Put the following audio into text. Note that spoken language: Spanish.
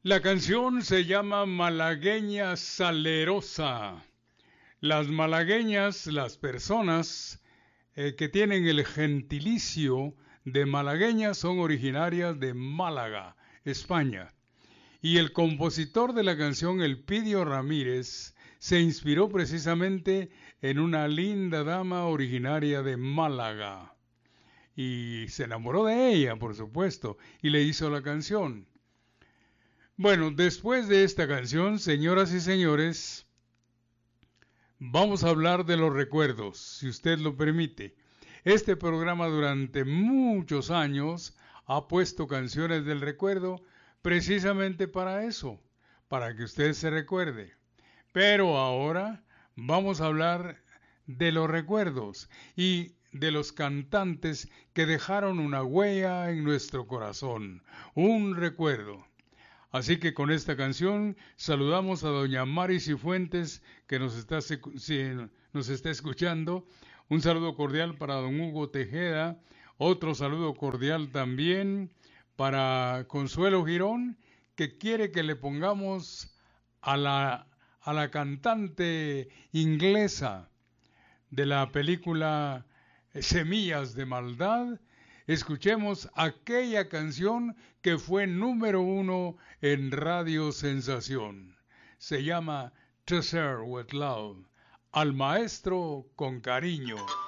La canción se llama Malagueña Salerosa. Las malagueñas, las personas que tienen el gentilicio de malagueñas son originarias de Málaga, España. Y el compositor de la canción, Elpidio Ramírez, se inspiró precisamente en una linda dama originaria de Málaga. Y se enamoró de ella, por supuesto, y le hizo la canción. Bueno, después de esta canción, señoras y señores, vamos a hablar de los recuerdos, si usted lo permite. Este programa durante muchos años ha puesto canciones del recuerdo precisamente para eso, para que usted se recuerde. Pero ahora vamos a hablar de los recuerdos y de los cantantes que dejaron una huella en nuestro corazón, un recuerdo. Así que con esta canción saludamos a doña Mari Cifuentes, que nos está escuchando. Un saludo cordial para don Hugo Tejeda. Otro saludo cordial también para Consuelo Girón, que quiere que le pongamos a la cantante inglesa de la película Semillas de Maldad. Escuchemos aquella canción que fue número 1 en Radio Sensación. Se llama To Serve with Love. Al maestro con cariño.